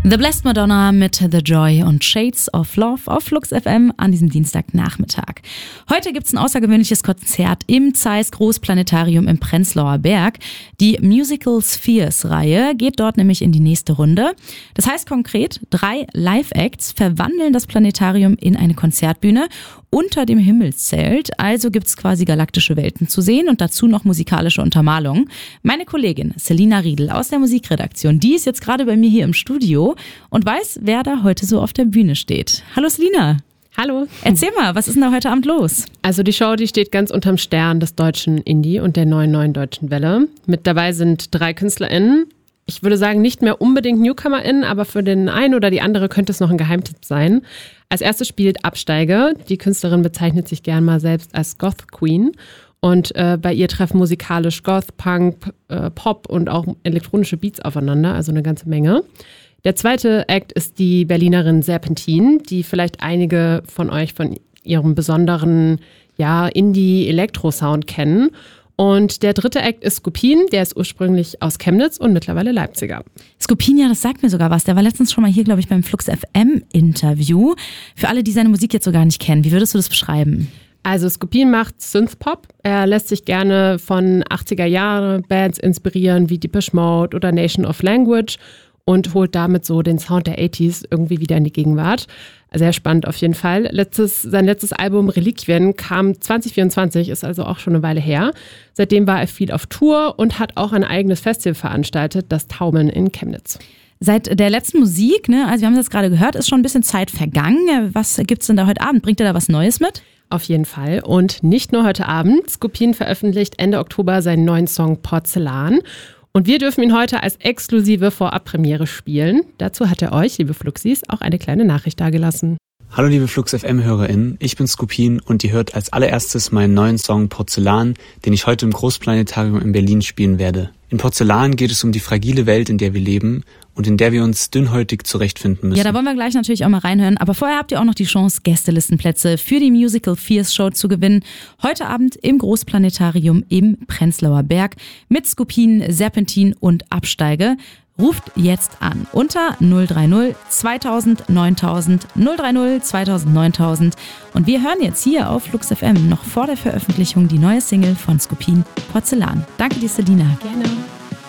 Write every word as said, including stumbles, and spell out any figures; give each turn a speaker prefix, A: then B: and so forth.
A: The Blessed Madonna mit The Joy und Shades of Love auf Flux F M an diesem Dienstagnachmittag. Heute gibt's ein außergewöhnliches Konzert im Zeiss Großplanetarium im Prenzlauer Berg. Die Musical Spheres-Reihe geht dort nämlich in die nächste Runde. Das heißt konkret, drei Live-Acts verwandeln das Planetarium in eine Konzertbühne unter dem Himmelszelt. Also gibt's quasi galaktische Welten zu sehen und dazu noch musikalische Untermalung. Meine Kollegin Selina Riedel aus der Musikredaktion, die ist jetzt gerade bei mir hier im Studio und weiß, wer da heute so auf der Bühne steht. Hallo Selina.
B: Hallo.
A: Erzähl mal, was ist denn da heute Abend los?
B: Also die Show, die steht ganz unterm Stern des deutschen Indie und der neuen neuen deutschen Welle. Mit dabei sind drei KünstlerInnen. Ich würde sagen, nicht mehr unbedingt NewcomerInnen, aber für den einen oder die andere könnte es noch ein Geheimtipp sein. Als erstes spielt Absteiger. Die Künstlerin bezeichnet sich gern mal selbst als Goth Queen. Und äh, bei ihr treffen musikalisch Goth, Punk, äh, Pop und auch elektronische Beats aufeinander, also eine ganze Menge. Der zweite Act ist die Berlinerin Serpentin, die vielleicht einige von euch von ihrem besonderen ja, Indie-Elektro-Sound kennen. Und der dritte Act ist Skupin, der ist ursprünglich aus Chemnitz und mittlerweile Leipziger.
A: Skupin, ja, das sagt mir sogar was. Der war letztens schon mal hier, glaube ich, beim Flux F M-Interview. Für alle, die seine Musik jetzt so gar nicht kennen, wie würdest du das beschreiben?
B: Also Skupin macht Synthpop. Er lässt sich gerne von achtziger-Jahre-Bands inspirieren, wie Depeche Mode oder Nation of Language und holt damit so den Sound der achtziger irgendwie wieder in die Gegenwart. Sehr spannend auf jeden Fall. Letztes, sein letztes Album Reliquien kam zwanzig vierundzwanzig, ist also auch schon eine Weile her. Seitdem war er viel auf Tour und hat auch ein eigenes Festival veranstaltet, das Taumeln in Chemnitz.
A: Seit der letzten Musik, ne, also wir haben es jetzt gerade gehört, ist schon ein bisschen Zeit vergangen. Was gibt's denn da heute Abend? Bringt er da was Neues mit?
B: Auf jeden Fall. Und nicht nur heute Abend. Skupin veröffentlicht Ende Oktober seinen neuen Song Porzellan. Und wir dürfen ihn heute als exklusive Vorabpremiere spielen. Dazu hat er euch, liebe Fluxis, auch eine kleine Nachricht dagelassen.
C: Hallo liebe Flux F M-HörerInnen, ich bin Skupin und ihr hört als allererstes meinen neuen Song Porzellan, den ich heute im Großplanetarium in Berlin spielen werde. In Porzellan geht es um die fragile Welt, in der wir leben und in der wir uns dünnhäutig zurechtfinden müssen.
A: Ja, da wollen wir gleich natürlich auch mal reinhören, aber vorher habt ihr auch noch die Chance, Gästelistenplätze für die Musical Spheres Show zu gewinnen. Heute Abend im Großplanetarium im Prenzlauer Berg mit Skupin, Serpentin und Absteige. Ruft jetzt an unter null drei null zweitausend neuntausend null drei null zweitausend neuntausend und wir hören jetzt hier auf Flux F M noch vor der Veröffentlichung die neue Single von Skupin, Porzellan. Danke dir, Selina.
B: Gerne.